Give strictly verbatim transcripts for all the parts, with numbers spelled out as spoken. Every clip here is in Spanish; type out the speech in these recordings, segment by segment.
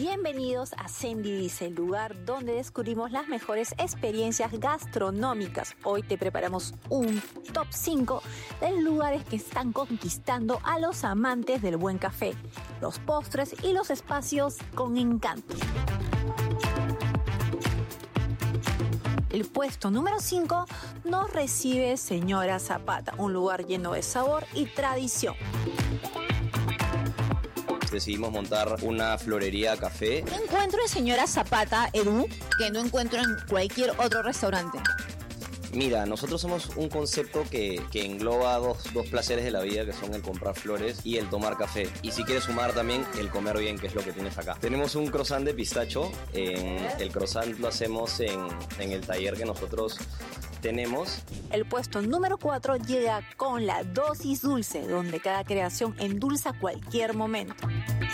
Bienvenidos a Sandy Dice, el lugar donde descubrimos las mejores experiencias gastronómicas. Hoy te preparamos un top cinco de los lugares que están conquistando a los amantes del buen café, los postres y los espacios con encanto. El puesto número cinco nos recibe Señora Zapata, un lugar lleno de sabor y tradición. Decidimos montar una florería café. ¿Qué encuentro en Señora Zapata, Edu, que no encuentro en cualquier otro restaurante? Mira, nosotros somos un concepto que, que engloba dos, dos placeres de la vida, que son el comprar flores y el tomar café. Y si quieres sumar también el comer bien, que es lo que tienes acá. Tenemos un croissant de pistacho. En, el croissant lo hacemos en, en el taller que nosotros tenemos. El puesto número cuatro llega con la dosis dulce, donde cada creación endulza cualquier momento.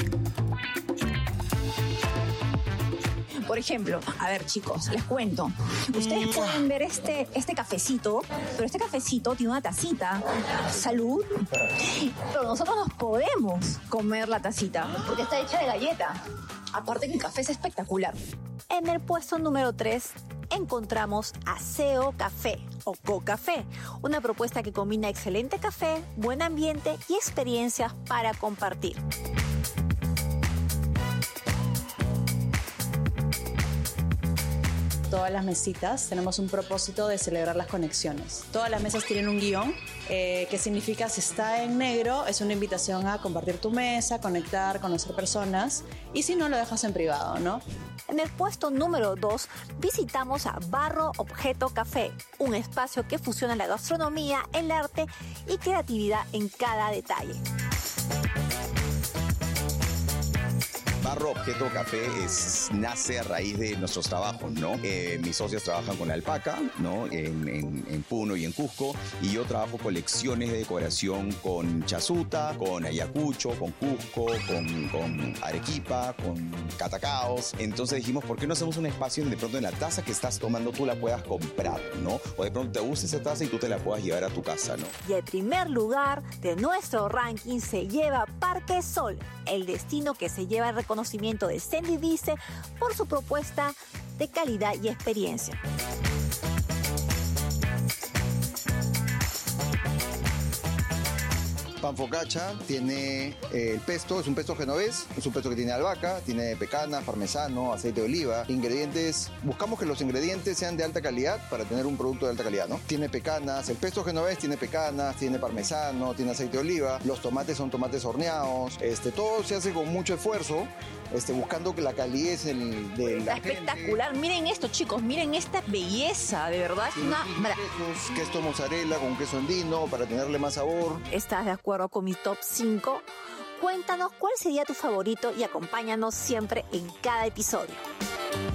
Por ejemplo, a ver chicos, les cuento. Ustedes pueden ver este, este cafecito, pero este cafecito tiene una tacita. Salud. Pero nosotros nos podemos comer la tacita, porque está hecha de galleta. Aparte que el café es espectacular. En el puesto número tres encontramos Aseo Café o Co-Café, una propuesta que combina excelente café, buen ambiente y experiencias para compartir. Todas las mesitas tenemos un propósito de celebrar las conexiones. Todas las mesas tienen un guión, eh, que significa, si está en negro, es una invitación a compartir tu mesa, conectar, conocer personas, y si no, lo dejas en privado, ¿no? En el puesto número dos visitamos a Barro Objeto Café, un espacio que fusiona la gastronomía, el arte y creatividad en cada detalle. Barro Objeto Café es, nace a raíz de nuestros trabajos, ¿no? Eh, mis socios trabajan con alpaca, ¿no? En, en, en Puno y en Cusco, y yo trabajo colecciones de decoración con chasuta, con ayacucho, con Cusco, con, con Arequipa, con catacaos. Entonces dijimos, ¿por qué no hacemos un espacio donde de pronto en la taza que estás tomando tú la puedas comprar, ¿no? O de pronto te gusta esa taza y tú te la puedas llevar a tu casa, ¿no? Y el primer lugar de nuestro ranking se lleva Parque Sol, el destino que se lleva el reconocimiento de Sandy Dice por su propuesta de calidad y experiencia. Panfocaccia tiene eh, el pesto, es un pesto genovés, es un pesto que tiene albahaca, tiene pecana, parmesano, aceite de oliva, ingredientes, buscamos que los ingredientes sean de alta calidad para tener un producto de alta calidad, ¿no? Tiene pecanas, el pesto genovés tiene pecanas, tiene parmesano, tiene aceite de oliva, los tomates son tomates horneados, este, todo se hace con mucho esfuerzo, este, buscando que la calidez del, de Está la espectacular, gente. Miren esto chicos, miren esta belleza, de verdad es una... Quesos, queso mozzarella con queso andino para tenerle más sabor. ¿Estás de acuerdo con mi top cinco? Cuéntanos cuál sería tu favorito y acompáñanos siempre en cada episodio.